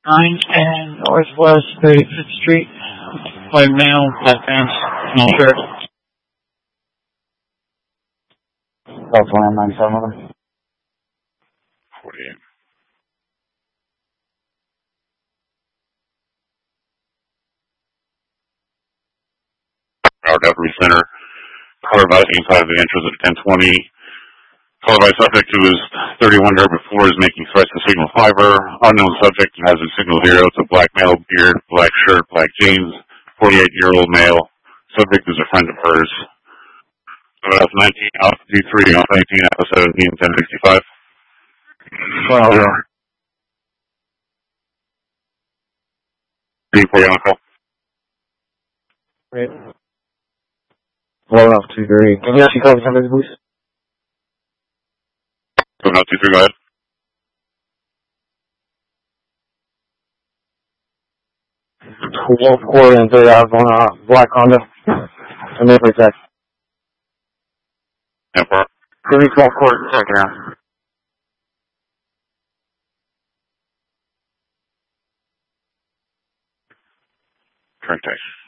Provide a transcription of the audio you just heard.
9 and Northwest 35th Street. By mail, that fence, no sure. That's 197. 48. Our Deputy Center. Color by inside of the entrance at 1020. Color by subject who is 31 there before is making threats to signal fiber. Unknown subject has a signal 0. It's a black male, beard, black shirt, black jeans. 48-year-old male. Subject is a friend of hers. So that's 19 off D3 off 19 off 17 1065. Well, D4 on call. Great. Well enough, 2-3. Can you actually call somebody, please? So not D3, go ahead. Wolf Quarter and 3 hours on Black Honda. And then protect. Emperor. Give me 12 quarter, second round. Correct.